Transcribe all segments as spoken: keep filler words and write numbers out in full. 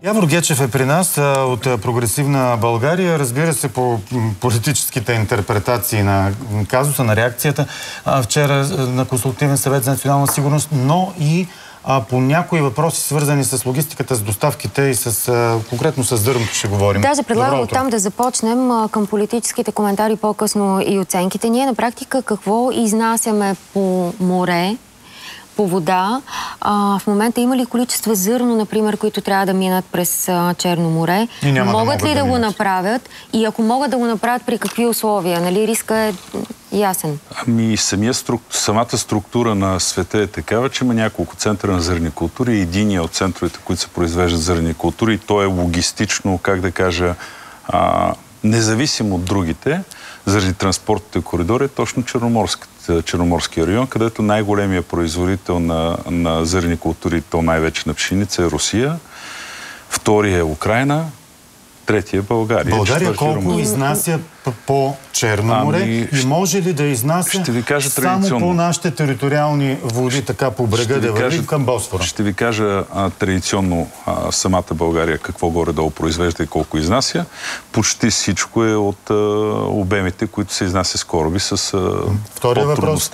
Явор Гечев е при нас от Прогресивна България. Разбира се, по политическите интерпретации на казуса, на реакцията вчера на Консултативен съвет за национална сигурност, но и а, по някои въпроси, свързани с логистиката, с доставките и с, а, конкретно с зърното ще говорим. Даже предлагам оттам да започнем а, към политическите коментари, по-късно и оценките. Ние на практика какво изнасяме по море, по вода? А, в момента има ли количества зърно, например, които трябва да минат през а, Черно море? Могат, да могат ли да, да го направят? И ако могат да го направят, при какви условия? Нали, риска е ясен. Ами самия струк... самата структура на света е такава, че има няколко центъра на зърни култури. Единия от центровете, които се произвеждат зърни култури, и то е логистично, как да кажа, а, независимо от другите, заради транспортните коридори, е точно Черноморския район, където най-големия производител на, на зърни култури, то най-вече на пшеница, е Русия. Втория е Украйна. Третия е България. България колко изнася по Черно море ами, и може ли да изнася само по нашите териториални води, така по брега да върви към Босфора? Ще ви кажа а, традиционно а, самата България какво горе-долу произвежда и колко изнася. Почти всичко е от а, обемите, които се изнася с кораби с а, Втория въпрос.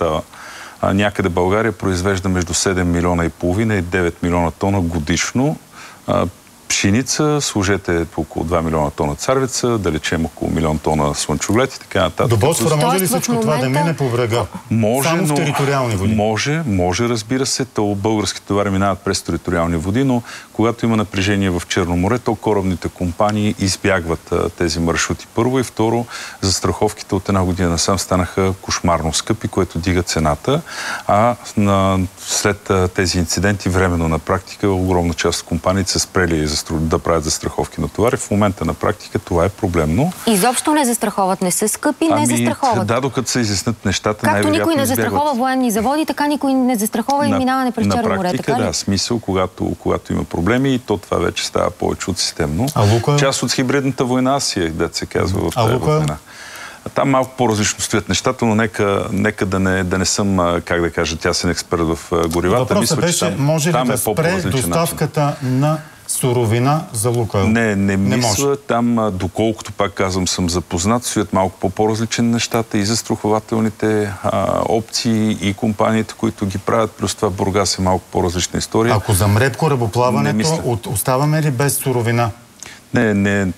А, някъде България произвежда между седем милиона и половина и девет милиона тона годишно. А, Пшеница, сложете около два милиона тона царевица, да речем около милион тона слънчоглед и така нататък. До Босфора може ли всичко това да мине по брега? Може, само в териториални води? Може, може, разбира се. То българските товари минават през териториални води, но когато има напрежение в Черно море, то корабните компании избягват а, тези маршрути. Първо и второ, застраховките от една година насам станаха кошмарно скъпи, което дига цената, а на, след а, тези инциденти временно на практика огромна част от компаниите са спрели да правят застраховки на товари. В момента на практика това е проблемно. Изобщо не застраховат, не са скъпи, ами, не застраховат. Да, докато се изяснат нещата, както никой не застрахова избягват. военни заводи, така никой не застрахова и минаване през Черно море. На практика, да, смисъл, когато, когато има проблеми, и то това вече става повече от системно. А Лука? Част от хибридната война си е, да се казва в тази война. Там малко по-различно стоят нещата, но нека, нека да, не, да не съм, как да кажа, тясен експерт в горивата. Въпросът мисля, беше, че там, може ли там да е спре доставката начин. на суровина за Лукойл? Не, не, не мисля. Може. Там, доколкото пак казвам, съм запознат, стоят малко по-по-различни нещата и застрахователните а, опции и компаниите, които ги правят. Плюс това Бургас е малко по-различна история. Ако замре корабоплаването, от, оставаме ли без суровина? Не, не.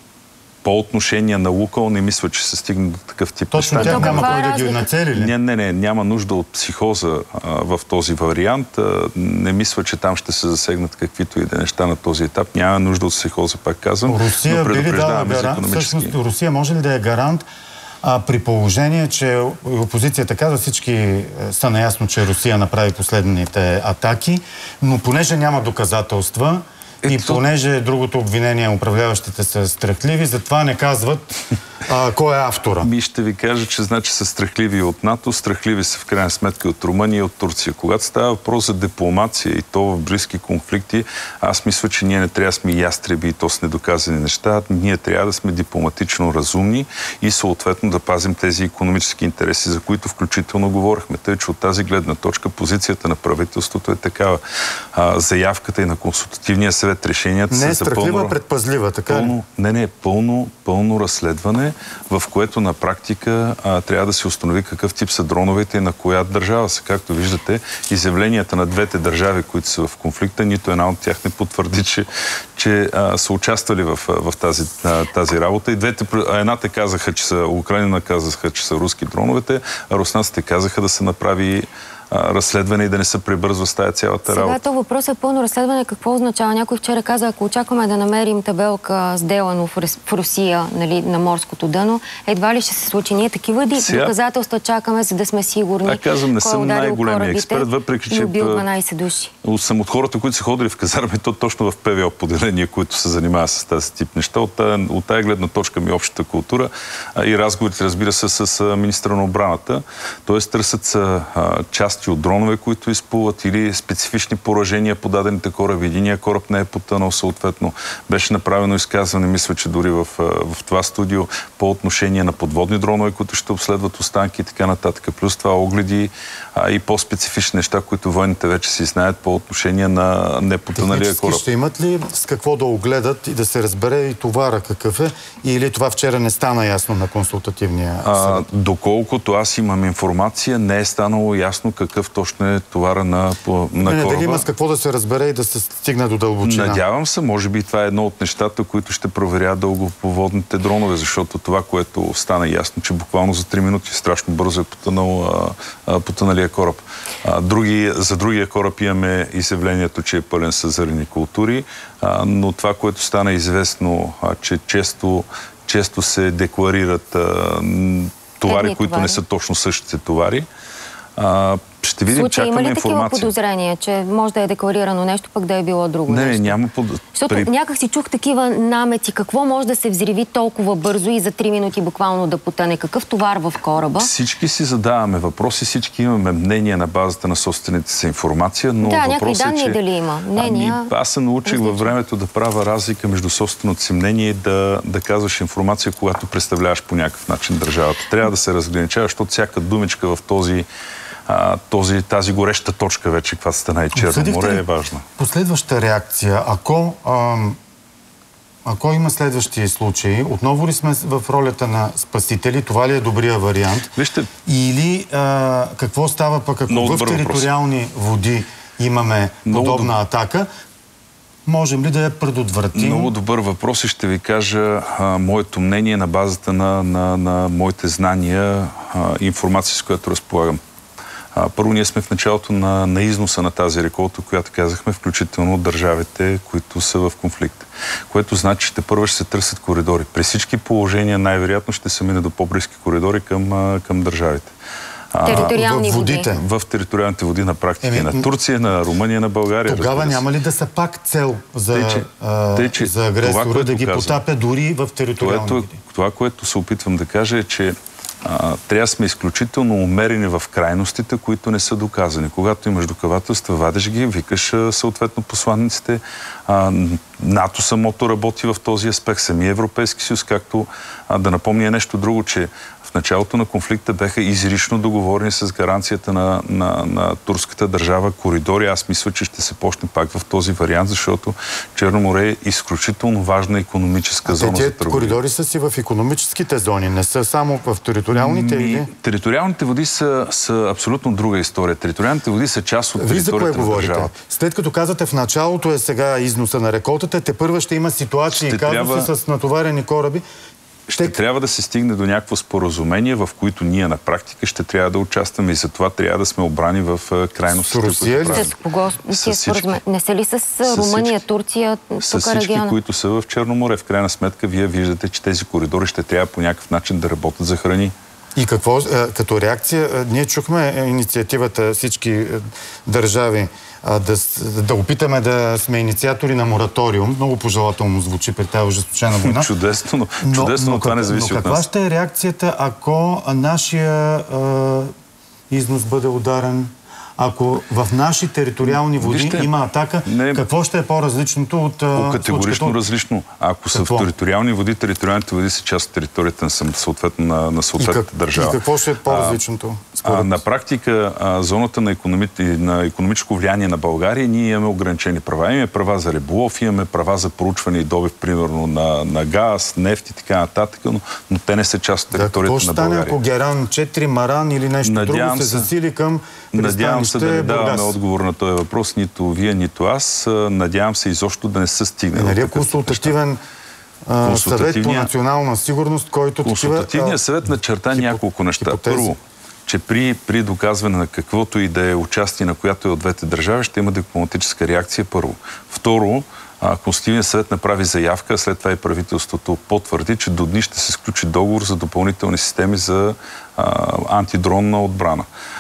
По отношение на Лукойл не мисля, че се стигне до такъв тип Точно неща. тях няма кой да ги нацели ли? Не, не, не, няма нужда от психоза а, в този вариант. А, не мисля, че там ще се засегнат каквито и да неща на този етап. Няма нужда от психоза, пак казвам. Русия би ли дала гарант? Всъщност Русия може ли да е гарант а, при положение, че опозицията казва, всички са наясно, че Русия направи последните атаки, но понеже няма доказателства, и Ето... понеже другото обвинение, управляващите са страхливи, затова не казват а, кой е автора. Ми ще ви кажа, че значи са страхливи от НАТО, страхливи са в крайна сметка от Румъния и от Турция. Когато става въпрос за дипломация и то в близки конфликти, аз мисля, че ние не трябва да сме ястреби и то с недоказани неща. Ние трябва да сме дипломатично разумни и съответно да пазим тези икономически интереси, за които включително говорихме. Тъй, че от тази гледна точка позицията на правителството е такава. А, заявката и на консултативния съвет, решенията не е са страхлива, пълно, предпазлива, така пълно, не, не, пълно, пълно разследване, в което на практика а, трябва да се установи какъв тип са дроновете и на коя държава са. Както виждате, изявленията на двете държави, които са в конфликта, нито една от тях не потвърди, че, че а, са участвали в, в тази, а, тази работа. И двете, едната казаха, че са, Украина казаха, че са руски дроновете, а руснаците казаха да се направи разследване и да не се прибързва с тая цялата Сега работа. Сега това въпрос е пълно разследване. Какво означава? Някой вчера каза, ако очакваме да намерим табелка с Делано в, в Русия, нали, на морското дъно, едва ли ще се случи? Ние такива Сега... доказателства чакаме, за да сме сигурни. А казвам, не съм най-големия експерт, въпреки че убил дванайсет души. Съм от хората, които са ходили в казарми, то точно в ПВО поделения, които се занимават с тази тип неща. От тая, от тая гледна точка ми общата култура а, и разговорите, разбира се, с министъра на отбраната. Тоест търсят са част части от дронове, които изплуват, или специфични поражения по дадените кораби. Единия кораб не е потънал съответно. Беше направено изказване, мисля, че дори в, в това студио, по отношение на подводни дронове, които ще обследват останки и така нататък. Плюс това огледи а, и по-специфични неща, които военните вече си знаят по отношение на непотъналия кораб. Ще имат ли с какво да огледат и да се разбере и товара какъв е? Или това вчера не стана ясно на консултативния съвет? А, доколкото аз имам информация, не е станало ясно какъв точно е товара на, на не, кораба. Дали има с какво да се разбере и да се стигне до дълбочина? Надявам се, може би това е едно от нещата, които ще проверят дългоповодните дронове, защото това, което стана ясно, че буквално за три минути страшно бързо е потънал, а, а, потъналия кораб. А, други, за другия кораб имаме изявлението, че е пълен с зърнени култури, а, но това, което стана известно, а, че често, често се декларират а, товари, Едни които товари. не са точно същите товари. А, ще видим, случай, чакаме има ли информация. такива подозрения, че може да е декларирано нещо, пък да е било друго не, нещо? Не, няма под... Защото При... някак си чух такива намеци. Какво може да се взриви толкова бързо и за три минути буквално да потъне? Какъв товар в кораба? Всички си задаваме въпроси, всички имаме мнение на базата на собствените си информация, но да, въпросът някакви данни е, че... дали има? Мнения... Ами, аз се научих във времето да правя разлика между собственото си мнение и да, да казваш информация, когато представляваш по някакъв начин държавата. Трябва да се разграничава, защото всяка думичка в този Този, тази гореща точка вече, каква стана и Черно море, е важна. Последваща реакция, ако, ам, ако има следващи случаи, отново ли сме в ролята на спасители? Това ли е добрия вариант? Вижте, Или а, какво става пък, ако в териториални води имаме подобна доб... атака? Можем ли да я предотвратим? Много добър въпрос и ще ви кажа а, моето мнение на базата на, на, на моите знания и информация, с която разполагам. А, първо, ние сме в началото на, на износа на тази реколта, която казахме, включително от държавите, които са в конфликт. Което значи, че тепърва ще се търсят коридори. При всички положения най-вероятно ще се мине до по-близки коридори към, към държавите. Териториални в водите. В териториалните води на практика Еми, на Турция, на Румъния, на България. Тогава няма ли да са пак цел за, тъй, че, а, тъй, че, за агресора това, да ги казвам, потапя дори в териториални това, води? Това, което се опитвам да кажа е, че А, трябва да сме изключително умерени в крайностите, които не са доказани. Когато имаш доказателства, вадиш ги, викаш съответно посланниците. А, НАТО самото работи в този аспект, самия Европейски съюз, както а, да напомня нещо друго, че в началото на конфликта беха изрично договорени с гаранцията на, на, на турската държава коридори. Аз мисля, че ще се почне пак в този вариант, защото Черно море е изключително важна икономическа а зона за търговия. Коридори са си в икономическите зони, не са само в териториалните Ми, или? Териториалните води са, са абсолютно друга история. Териториалните води са част от територията на държавата. След като казвате в началото е сега износа на реколтата, те първа ще има ситуации и казуси трябва... с натоварени кораби. Ще Те... трябва да се стигне до някакво споразумение, в които ние на практика ще трябва да участваме и за това трябва да сме обрани в крайностите. С Русия ли? С кого? С всички. Не са ли с, с Румъния, всички. Турция, тук с всички, региона? които са в Черно море. В крайна сметка вие виждате, че тези коридори ще трябва по някакъв начин да работят за храни. И какво, като реакция, ние чухме инициативата всички държави да, да опитаме да сме инициатори на мораториум. Много пожелателно звучи при тази ожесточена война. Чудесно, но, но, чудесно, но това не зависи но от нас. Каква ще е реакцията, ако нашия а, износ бъде ударен? Ако в наши териториални води Вижте, има атака, не, какво ще е по-различното от по категорично случката? Различно. Ако са какво? В териториални води, териториалните води са част от територията на, съответно, на, на съответната как, държава. И какво ще е по-различното? А, а, на практика, а, зоната на, економи... на икономическо влияние на България, ние имаме ограничени права. Имаме права за риболов, имаме права за проучване и добив, примерно, на, на газ, нефт и така нататък, но, но те не са част от територията да, на България. Какво ще стане, ако Геран четири, Маран или нещо Надявам друго се засили към Надявам се да не даваме отговор на този въпрос, нито вие, нито аз. Надявам се изобщо да не се стигне. Нали е консултативен а, съвет по национална сигурност, който... Консултативният съвет начерта хипо... няколко неща. Хипотези. Първо, че при, при доказване на каквото и да е участие на която е от двете държави, ще има дипломатическа реакция първо. Второ, Конституционният съвет направи заявка, след това и правителството потвърди, че до дни ще се сключи договор за допълнителни системи за а, антидронна отбрана.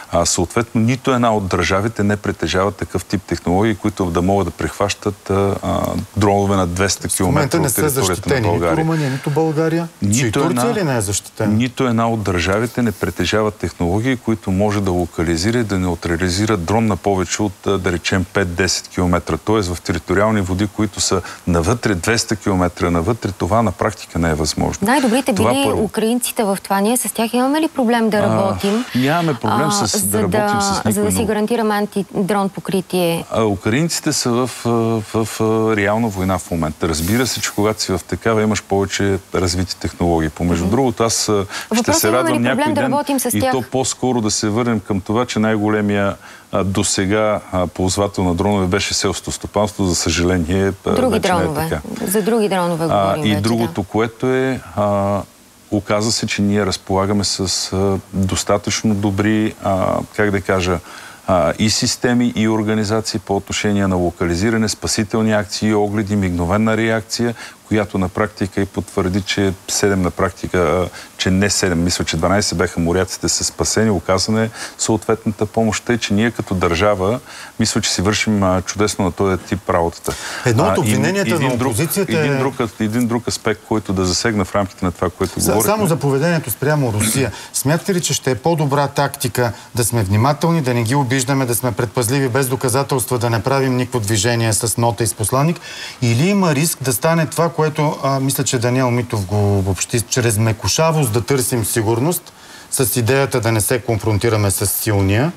А, съответно, нито една от държавите не притежава такъв тип технологии, които да могат да прехващат а, дронове на двеста километра от територията на България. Нито Румъния, нито България. Нито Турция една, ли не е защитена? Нито една от държавите не притежава технологии, които може да локализира и да неутрализира дрон на повече от, да речем, пет-десет километра. Тоест в териториални води, които са навътре двеста километра навътре, това на практика не е възможно. Най-добрите били първо. Украинците в това. Ние с тях имаме ли проблем да работим? А, нямаме проблем а, с, да работим да, с никой. За да си гарантираме антидрон покритие. А, украинците са в, в, в, в реална война в момента. Разбира се, че когато си в такава имаш повече развити технологии. Помежду mm-hmm. другото, аз ще Въпросът се радвам някой ден и тях? то по-скоро да се върнем към това, че най-големия до сега ползвател на дронове беше селското стопанство. За съжаление, други вече дронове. Не е така. За други дронове говорим. А, и вече, другото, да. което е... А, оказа се, че ние разполагаме с а, достатъчно добри, а, как да кажа, а, и системи, и организации по отношение на локализиране, спасителни акции, огледи, мигновена реакция, която на практика и потвърди, че седем на практика, че не седем, мисля, че дванайсет беха моряците са спасени, оказана е съответната помощ. Тъй, че ние като държава, мисля, че си вършим а, чудесно на този тип работата. Едно от обвиненията на опозицията е... Един друг, един друг аспект, който да засегна в рамките на това, което говорихме. Само за поведението спрямо Русия. Смятате ли, че ще е по-добра тактика да сме внимателни, да не ги обиждаме, да сме предпазливи, без доказателства, да не правим никакво движение с нота и с посланник? Или има риск да стане това, което а, мисля, че Даниел Митов го обобщи, чрез мекушавост да търсим сигурност, с идеята да не се конфронтираме с силния,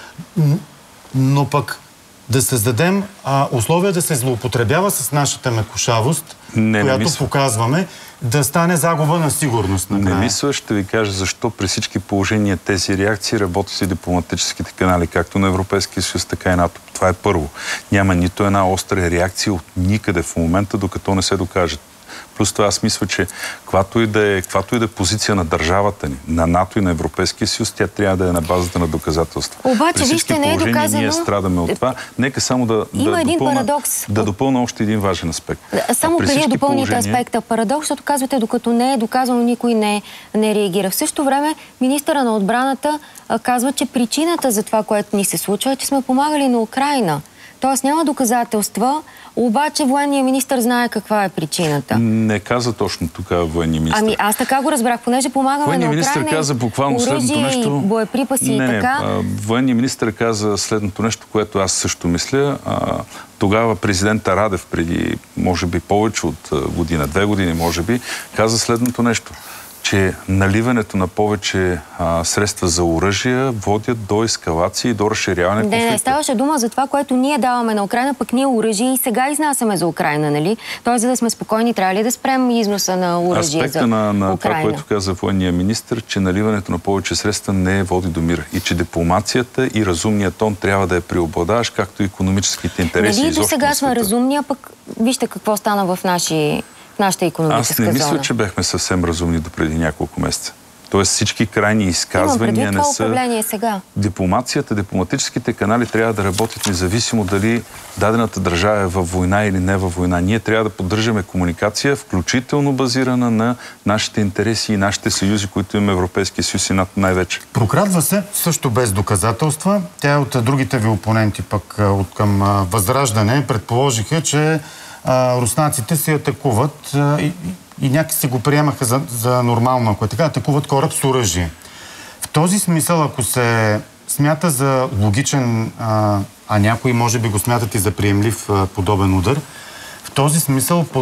но пък да създадем а, условия да се злоупотребява с нашата мекушавост, не, която не показваме, да стане загуба на сигурност. Не мисля, ще ви кажа защо при всички положения тези реакции работят и дипломатическите канали, както на Европейския съюз, така и НАТО. Това е първо. Няма нито една остра реакция от никъде в момента, докато не се докажат. Плюс това аз мисля, че каквато и да е, каквато и да е позиция на държавата ни, на НАТО и на Европейския съюз, тя трябва да е на базата на доказателства. Обаче, вижте, не е доказано... Ние страдаме от това. Нека само да, Има да, един допълна, парадокс. да допълна още един важен аспект. Само преди да допълните положения... аспекта парадокс, защото казвате, докато не е доказано, никой не, не реагира. В същото време, министъра на отбраната а, казва, че причината за това, което ни се случва, е, че сме помагали на Украйна. Тоест няма доказателства, обаче военният министър знае каква е причината. Не каза точно тук военния министър. Ами аз така го разбрах, понеже помагаме военния на Украйна. Военният министър каза буквално следното нещо. Боеприпаси не, и така. Не, военният министър каза следното нещо, което аз също мисля. А, тогава президента Радев преди, може би, повече от година, две години, може би, каза следното нещо, че наливането на повече а, средства за оръжия водят до ескалации и до разширяване на конфликта. Не, не ставаше дума за това, което ние даваме на Украйна, пък ние оръжие и сега изнасяме за Украйна, нали? Тоест, за да сме спокойни, трябва ли да спрем износа на оръжие Аспекта за на, на Украйна? Това, което каза военния министър, че наливането на повече средства не води до мир и че дипломацията и разумният тон трябва да е преобладаващ, както и икономическите интереси. Нали до сега сме разумни, а пък вижте какво стана в наши... нашата икономическа зона. Аз не мисля, зона. че бехме съвсем разумни до преди няколко месеца. Тоест всички крайни изказвания не са... управление сега. Дипломацията, дипломатическите канали трябва да работят независимо дали дадената държава е във война или не във война. Ние трябва да поддържаме комуникация, включително базирана на нашите интереси и нашите съюзи, които имаме Европейския съюз и НАТО най-вече. Прокрадва се също без доказателства. Тя от другите ви опоненти пък от към Възраждане предположиха, че а, руснаците се атакуват а, и, и някакси го приемаха за, за нормално, ако е така, атакуват кораб с оръжие. В този смисъл, ако се смята за логичен, а, а някои може би го смятат и за приемлив а, подобен удар, в този смисъл под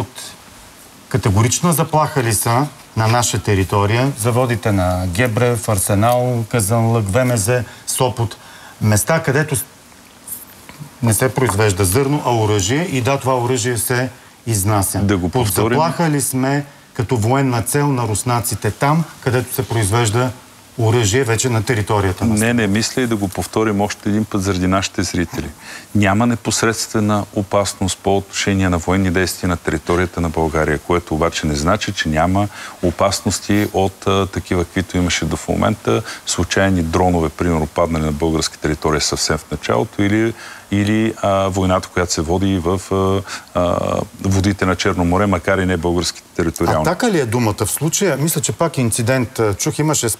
категорична заплаха ли са на наша територия заводите на Гебрев, Арсенал, Казанлък, ВМЗ, Сопот, места, където не се произвежда зърно, а оръжие и да, това оръжие се изнася. Да го повторим. Заплаха ли сме като военна цел на руснаците там, където се произвежда оръжие вече на територията на страната? Не, не, мисля и да го повторим още един път заради нашите зрители. Няма непосредствена опасност по отношение на военни действия на територията на България, което обаче не значи, че няма опасности от а, такива, каквито имаше до в момента, случайни дронове, примерно, паднали на българска територия съвсем в началото, или или а, войната, която се води в а, а, водите на Черно море, макар и не българските териториални. Атака ли е думата в случая? Мисля, че пак инцидент чух, имаше спор пак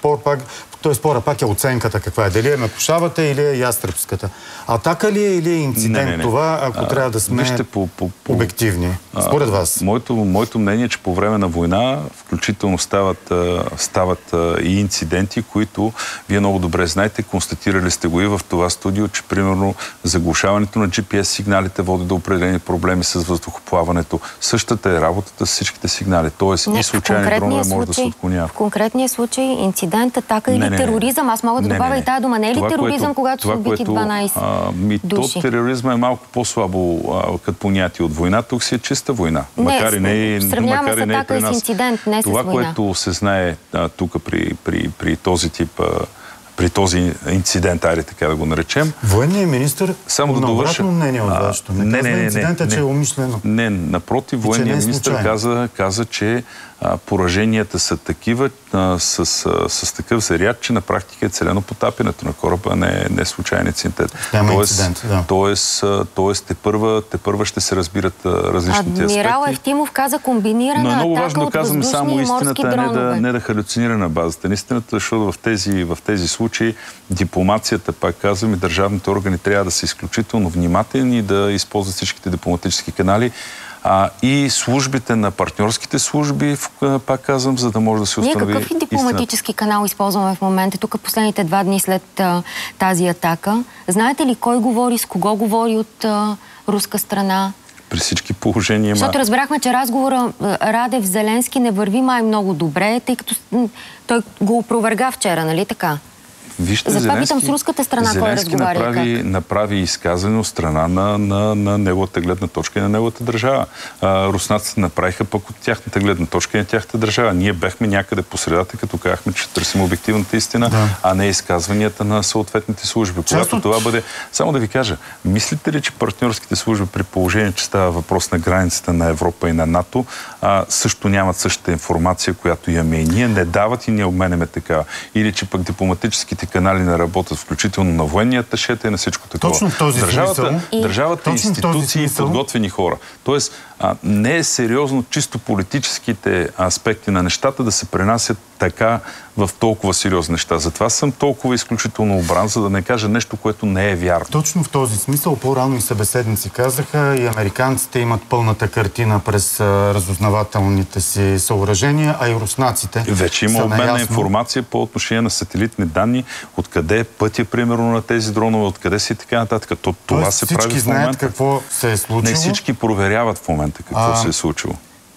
той спора пак е оценката каква е. Дали е Мекушавата или е Ястребската. Атака ли е или е инцидент не, не, не. това, ако а, трябва да сме вижте, по, по, по, обективни? Според вас. Моето, моето мнение е, че по време на война включително стават, стават и инциденти, които вие много добре знаете, констатирали сте го и в това студио, че примерно заглушаването на джи пи ес сигналите води до определени проблеми с въздухоплаването. Същата е работата с всичките сигнали. Тоест не, и случайни дронове може да се отклонява. В конкретния случай инцидент, атака или не, не, тероризъм, аз мога да не, добавя не, не. и тая дума. Не е ли това, тероризъм, което, когато са убити дванайсет а, ми, души? То тероризма е малко по-слабо като понятие от война. Тук си е чиста война. Не, макар и не, сравняваме макар с атака и с инцидент, не с това, война. което се знае тук при, при, при този тип а, при този инцидент, айде така да го наречем. Военният министър само да на довърша обратно мнение от вашето. Не, не, не, не, инцидента, не, че е умишлено. Не, напротив, военният министър каза, каза, че а, пораженията са такива а, с, а, с такъв заряд, че на практика е целено потапянето на кораба, не, не е случайен инцидент. Няма тоест, инцидент, да. Тоест, тоест те, първа, те първа ще се разбират а, различните аспекти. Адмирал Евтимов каза комбинирана атака от въздушни и морски дронове. Но е много важно да казваме само истината, а не да, не да халюцинира на базата. Истината, защото в тези, в тези случаи дипломацията, пак казвам, и държавните органи трябва да са изключително внимателни и да използват всичките дипломатически канали. А, и службите на партньорските служби, пак казвам, за да може да се установи. Ние какъв дипломатически истината. канал използваме в момента? Тук последните два дни след а, тази атака. Знаете ли кой говори, с кого говори от а, руска страна? При всички положения. Защото разбрахме, че разговора Радев-Зеленски не върви май много добре, тъй като той го опроверга вчера, нали така? Вижте, Затова питам с руската страна, кой разговаря направи, как? направи изказане от страна на, на, на неговата гледна точка и на неговата държава. А, руснаците направиха пък от тяхната гледна точка и на тяхната държава. Ние бехме някъде по средата, като казахме, че търсим обективната истина, да. а не изказванията на съответните служби. Когато от... това бъде... Само да ви кажа, мислите ли, че партньорските служби при положение, че става въпрос на границата на Европа и на НАТО, а, също нямат същата информация, която имаме и ние, не дават и ние обменяме такава? Или че пък дипломатическите канали не работят, включително на военния аташета и на всичко такова. Точно в този държавата, смисъл. Държавата, институции и подготвени хора. Тоест, а, не е сериозно чисто политическите аспекти на нещата да се пренасят така в толкова сериозни неща. Затова съм толкова изключително обран, за да не кажа нещо, което не е вярно. Точно в този смисъл по-рано и събеседници казаха, и американците имат пълната картина през а, разузнавателните си съоръжения, а и руснаците вече има обмен на информация по отношение на сателитни данни, откъде е пътя, примерно, на тези дронове, откъде си и така нататък. То, това Тоест, се прави в момента. всички знаят какво се е случило. Не всички проверяват в момента какво а... се е случило.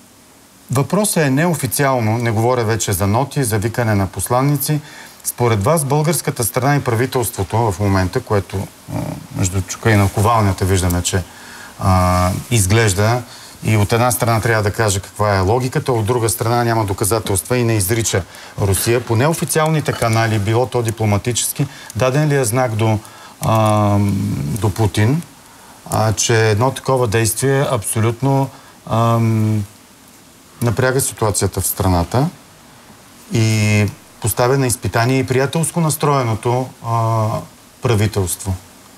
Въпросът е неофициално, не говоря вече за ноти, за викане на посланници. Според вас, българската страна и правителството в момента, което между чука и наковалнята виждаме, че а, изглежда и от една страна трябва да каже каква е логиката, от друга страна няма доказателства и не изрича Русия. По неофициалните канали, било то дипломатически, даден ли е знак до, а, до Путин, а, че едно такова действие абсолютно а, напряга ситуацията в страната и поставя на изпитание и приятелско настроеното а, правителство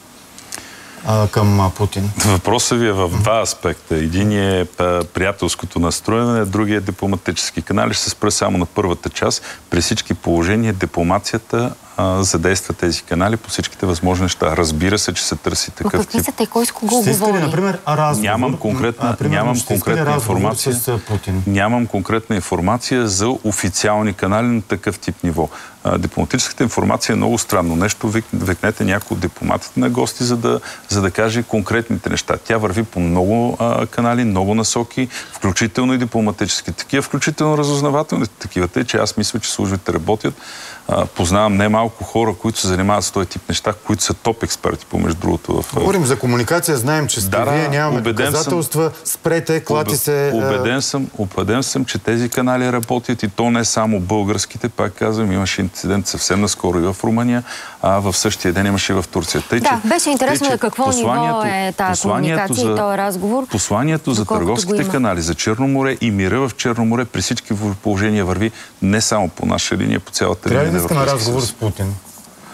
а, към а, Путин? Въпросът ви е в два аспекта. Един е приятелското настроене, другия е дипломатически канали. Ще се спра само на първата част. При всички положения дипломацията а, задейства тези канали по всичките възможни неща. Разбира се, че се търси такъв тип. Какви са те? Кой с кого говори? Ще например, разговор? Нямам конкретна, а, примерно, нямам конкретна информация. С Путин? Нямам конкретна информация за официални канали на такъв тип ниво. А, дипломатическата информация е много странно нещо. Вик, викнете някой от дипломатите на гости, за да, за да каже конкретните неща. Тя върви по много а, канали, много насоки, включително и дипломатически такива, включително разузнавателни такива. Тъй, че аз мисля, че службите работят. А, познавам не малко хора, които се занимават с този тип неща, които са топ експерти, помежду другото. В... Говорим за комуникация, знаем, че сте да, вие, нямаме доказателства, съм, спрете, клати се... Убеден съм, убеден съм, че тези канали работят и то не само българските, пак казвам, имаше инцидент съвсем наскоро и в Румъния, а в същия ден имаше и в Турция. Тъй, да, че, беше интересно на какво ниво е тази комуникация за, и този разговор. Посланието за търговските канали, за Черно море и мира в Черно море при всички положения върви не само по наша линия, по цялата линия. Трябва ли да искаме разговор с Путин?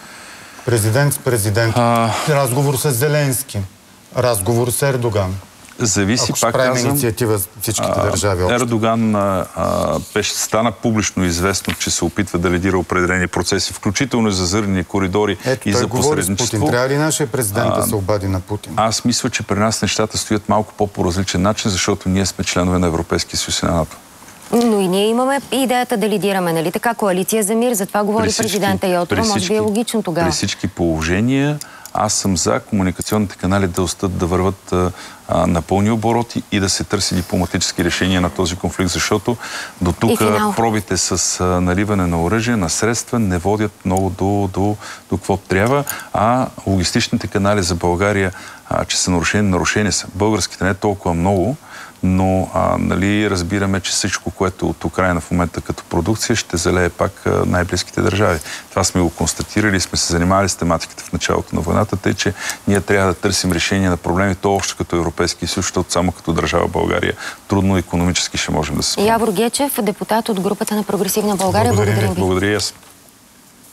Президент с президент. А... Разговор с Зеленски. Разговор с Ердоган. зависи, Ако пак казвам, инициатива всичките а, държави. Общо. Ердоган а, беше, стана публично известно, че се опитва да лидира определени процеси, включително и за зърнени коридори Ето, и той за говори с посредничество. Путин. Трябва ли нашия президент да се обади на Путин? Аз мисля, че при нас нещата стоят малко по-по-различен начин, защото ние сме членове на Европейския съюз и на НАТО. Но и ние имаме идеята да лидираме, нали така? Коалиция за мир, за това говори всички, президента Йотова. Може би е логично тогава. При всички положения аз съм за комуникационните канали да остат да върват а, а, на пълни обороти и да се търси дипломатически решения на този конфликт, защото до тук пробите с а, наливане на оръжие, на средства не водят много до, до, до какво трябва, а логистичните канали за България, а, че са нарушени, нарушени са. Българските не е толкова много, но а, нали, разбираме, че всичко, което от Украина в момента като продукция, ще залее пак а, най-близките държави. Това сме го констатирали, сме се занимавали с тематиката в началото на войната, тъй че ние трябва да търсим решение на проблемите общо като Европейски съюз, защото само като държава България трудно икономически ще можем да се справим. Явор Гечев, депутат от групата на Прогресивна България. Благодаря ви. Благодаря и аз.